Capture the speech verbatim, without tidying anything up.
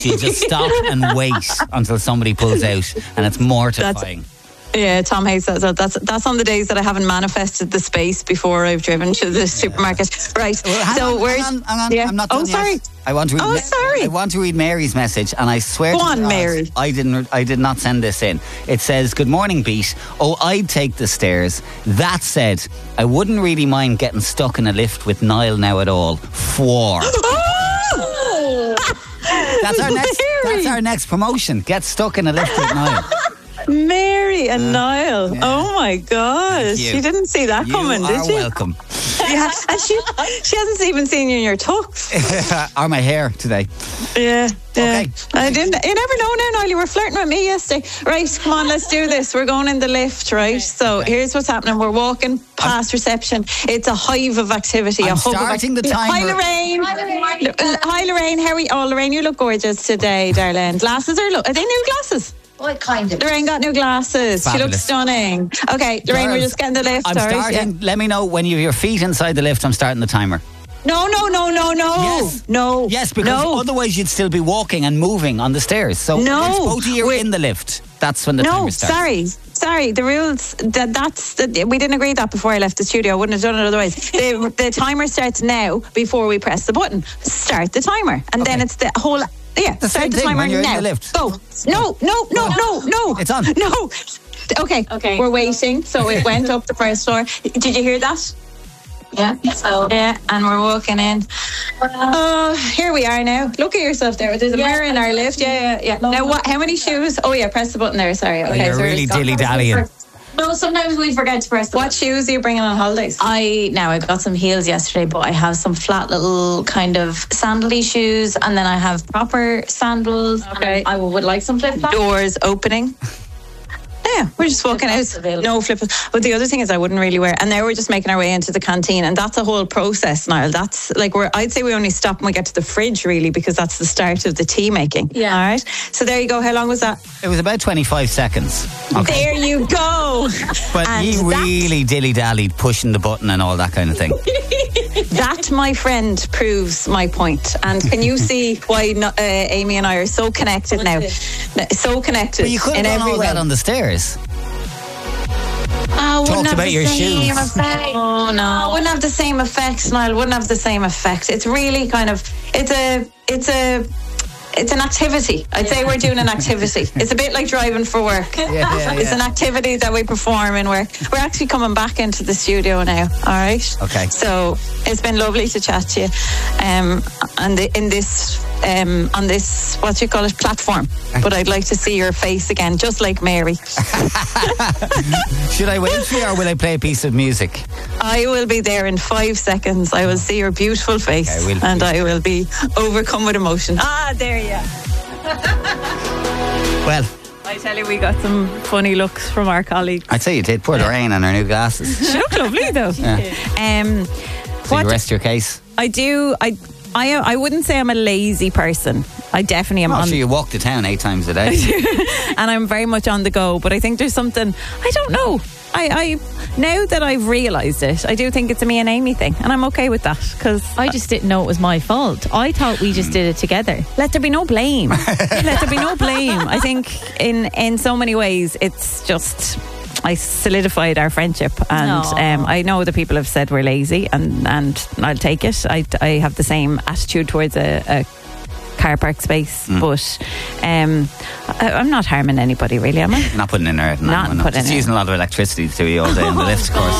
You just stop and wait until somebody pulls out, and it's mortifying. That's, yeah, Tom Hayes says that. That's, that's on the days that I haven't manifested the space before I've driven to the yeah. supermarket. Right. Well, hang so on, we're. Hang on, hang on. Yeah. I'm not oh, done sorry. Yet. I want to read oh, sorry. I want to read Mary's message, and I swear Go to on, God, Mary. I didn't. I did not send this in. It says, "Good morning, Beat. Oh, I'd take the stairs. That said, I wouldn't really mind getting stuck in a lift with Niall now at all. Four." That's our next. Mary. That's our next promotion. Get stuck in a lift with Niall. Mary and uh, Niall. Yeah. Oh my gosh. She didn't see that you coming, did she? You're welcome. Yeah, and she she hasn't even seen you in your tux. Or my hair today. Yeah. Yeah. Okay. I didn't you never know now, Niall. You were flirting with me yesterday. Right, come on, let's do this. We're going in the lift, right? Okay. So okay. Here's what's happening. We're walking past I'm, reception. It's a hive of activity. I'm a hub starting of the timer. Hi Lorraine. Hi Lorraine. Hi Lorraine. How are you? Oh Lorraine, you look gorgeous today, darling. Glasses are look are they new glasses? What kind of? Lorraine got new glasses. Fabulous. She looks stunning. Okay, Lorraine, Girls, we're just getting the lift. I'm right? starting. Yeah. Let me know when you have your feet inside the lift. I'm starting the timer. No, no, no, no, no. Yes. No. Yes, because no. otherwise you'd still be walking and moving on the stairs. So no. once both of you are in the lift, that's when the no, timer starts. sorry. Sorry, the rules, that, that's, that, we didn't agree that before I left the studio. I wouldn't have done it otherwise. the, the timer starts now before we press the button. Start the timer. And okay. then it's the whole... Yeah, the start same the thing timer when you're now. in the lift. Go. No, no, no, no, no. It's on. No. Okay. Okay. We're waiting. So it went up the first floor. Did you hear that? Yeah. So yeah, and we're walking in. Oh, here we are now. Look at yourself there. There's a yeah, mirror in our lift. Yeah, yeah, yeah. Now what? How many shoes? Oh yeah, press the button there. Sorry. Okay. Oh, you're so really dilly dallying. No, sometimes we forget to press the What button. shoes are you bringing on holidays? I now I got some heels yesterday, but I have some flat little kind of sandally shoes, and then I have proper sandals. Okay. I would like some flip flops. Doors opening. Yeah, we're just walking out. No flippers. But the other thing is I wouldn't really wear, and now we're just making our way into the canteen, and that's a whole process, Niall. That's like, we're, I'd say we only stop when we get to the fridge, really, because that's the start of the tea making. Yeah. All right. So there you go. How long was that? It was about twenty-five seconds. Okay. There you go. But and he really dilly-dallied, pushing the button and all that kind of thing. That, my friend, proves my point. And can you see why uh, Amy and I are so connected now? So connected. But you could have done all that on the stairs. Oh, Talked about your shoes. Oh no, it wouldn't have the same effect, Niall. Wouldn't have the same effect. It's really kind of, it's a, it's a, it's an activity. I'd say we're doing an activity. It's a bit like driving for work. Yeah, yeah, yeah. It's an activity that we perform in work. We're actually coming back into the studio now. All right. Okay. So it's been lovely to chat to you, um, and in this, um, on this, what do you call it, platform. But I'd like to see your face again, just like Mary. Should I wait for you, or will I play a piece of music? I will be there in five seconds. I will see your beautiful face, okay, we'll, and I will be overcome with emotion. Ah, there you are. Well, I tell you, we got some funny looks from our colleagues. I'd say you did. Poor Lorraine and her new glasses. She looked lovely, though. Yeah. Um, so you rest your case? I do. I, I, I wouldn't say I'm a lazy person. I definitely am. Oh, on, so you walk to town eight times a day. And I'm very much on the go. But I think there's something, I don't know. I, I now that I've realised it, I do think it's a me and Amy thing, and I'm okay with that, because I just didn't know it was my fault. I thought we just did it together. Let there be no blame. Let there be no blame. I think in in so many ways it's just, I solidified our friendship, and um, I know that people have said we're lazy, and, and I'll take it. I, I have the same attitude towards a, a car park space, mm. but um, I, I'm not harming anybody, really, am I? Not putting in there. Not no, putting Just in. using a lot of electricity to you all day in the lift, of course.